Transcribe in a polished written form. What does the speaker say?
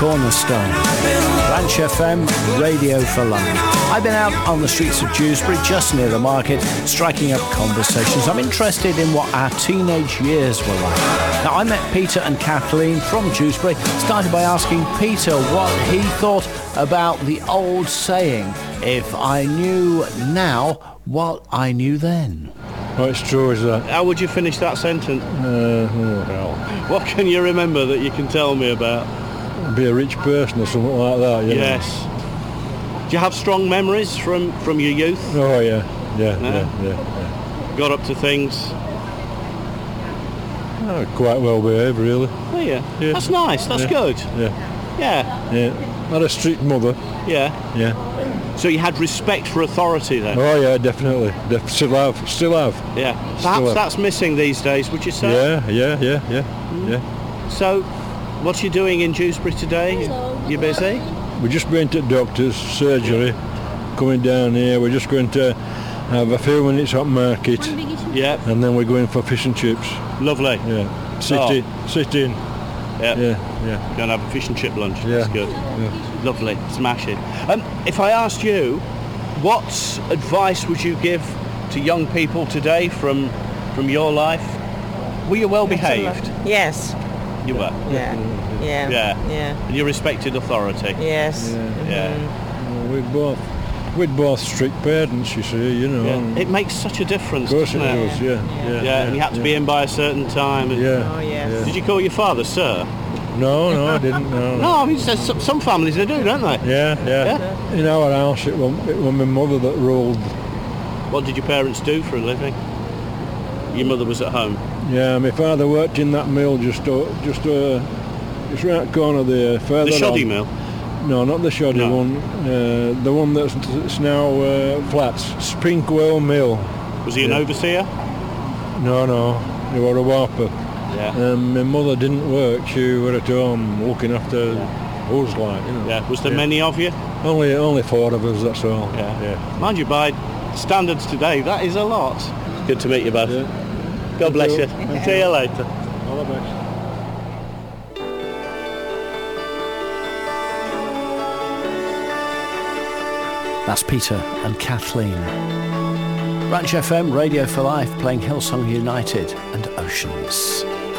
Cornerstone, Ranch FM, Radio for Life. I've been out on the streets of Dewsbury, just near the market, striking up conversations. I'm interested in what our teenage years were like. Now, I met Peter and Kathleen from Dewsbury, started by asking Peter what he thought about the old saying, if I knew now what I knew then. Oh, it's true, is that? How would you finish that sentence? What can you remember that you can tell me about? Be a rich person or something like that, yeah. Yes. Do you have strong memories from your youth? Oh, yeah. Yeah. Got up to things? Oh, quite well behaved, really. Oh, yeah. That's nice, that's good. Yeah. Not a strict mother. Yeah. So you had respect for authority then? Oh, yeah, definitely. Still have. Yeah. Perhaps that's missing these days, would you say? Yeah. So, what are you doing in Dewsbury today? You busy? We're just going to doctor's surgery, coming down here. We're just going to have a few minutes at market. Yeah. And then we're going for fish and chips. Lovely. Yeah. Sit in. Yeah. Yeah. Going to have a fish and chip lunch. Yeah. That's good. Yeah. Lovely. Smashing. If I asked you, what advice would you give to young people today from your life? Were you well behaved? Yes. You were? Yeah. And you respected authority? Yes. Yeah. Well, we'd both strict parents, you see, you know. Yeah. It makes such a difference, Of course it doesn't does, yeah. And you had to be in by a certain time. And Yeah. Oh, yes. Did you call your father sir? No, I didn't, no. No, I mean, some families they do, don't they? Yeah. In our house, it was my mother that ruled. What did your parents do for a living? Your mother was at home? Yeah, my father worked in that mill just around the corner there, further The shoddy on. mill? No, not the shoddy one. The one that's now flats. Sprinkwell Mill. Was he an overseer? No, he was a warper. Yeah. My mother didn't work. She was at home looking after us, like, you know. Yeah. Was there many of you? Only 4 of us, that's all. Yeah. Mind you, by standards today, that is a lot. Good to meet you both. Yeah. God bless you. Thank See you later. All the best. That's Peter and Kathleen. Ranch FM, Radio for Life, playing Hillsong United and Oceans.